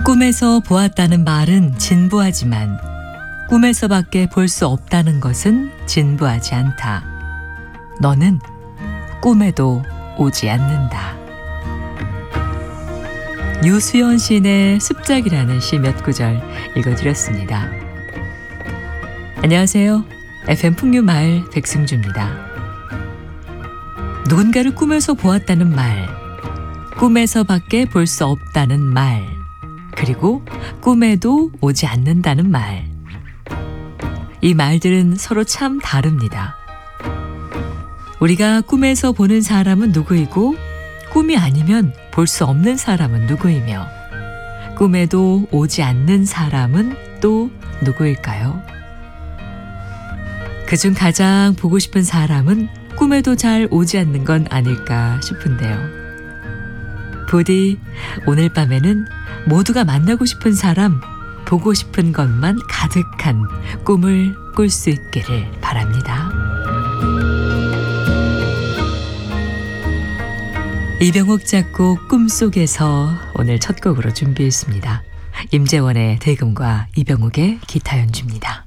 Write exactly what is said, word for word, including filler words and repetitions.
꿈에서 보았다는 말은 진부하지만 꿈에서밖에 볼 수 없다는 것은 진부하지 않다. 너는 꿈에도 오지 않는다. 유수연 시인의 습작이라는 시 몇 구절 읽어드렸습니다. 안녕하세요. 에프엠 풍류마을 백승주입니다. 누군가를 꿈에서 보았다는 말, 꿈에서밖에 볼 수 없다는 말, 그리고 꿈에도 오지 않는다는 말. 이 말들은 서로 참 다릅니다. 우리가 꿈에서 보는 사람은 누구이고 꿈이 아니면 볼 수 없는 사람은 누구이며 꿈에도 오지 않는 사람은 또 누구일까요? 그중 가장 보고 싶은 사람은 꿈에도 잘 오지 않는 건 아닐까 싶은데요. 부디 오늘 밤에는 모두가 만나고 싶은 사람, 보고 싶은 것만 가득한 꿈을 꿀 수 있기를 바랍니다. 이병옥 작곡 꿈속에서 오늘 첫 곡으로 준비했습니다. 임재원의 대금과 이병옥의 기타 연주입니다.